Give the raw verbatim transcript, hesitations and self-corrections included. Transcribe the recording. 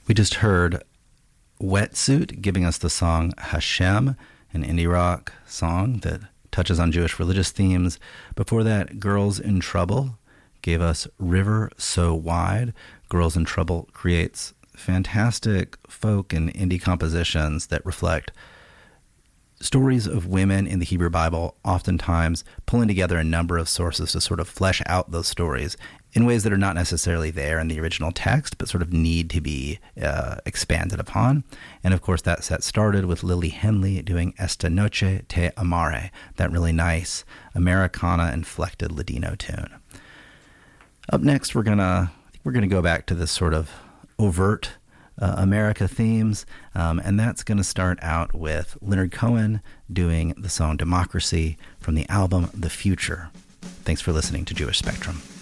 We just heard Wetsuit giving us the song Hashem, an indie rock song that touches on Jewish religious themes. Before that, Girls in Trouble gave us River So Wide. Girls in Trouble creates fantastic folk and indie compositions that reflect stories of women in the Hebrew Bible, oftentimes pulling together a number of sources to sort of flesh out those stories in ways that are not necessarily there in the original text, but sort of need to be uh, expanded upon. And of course, that set started with Lily Henley doing Esta Noche Te Amare, that really nice Americana-inflected Ladino tune. Up next, we're gonna I think we're gonna go back to this sort of overt Uh, America themes, um, and that's going to start out with Leonard Cohen doing the song Democracy from the album The Future. Thanks for listening to Jewish Spectrum.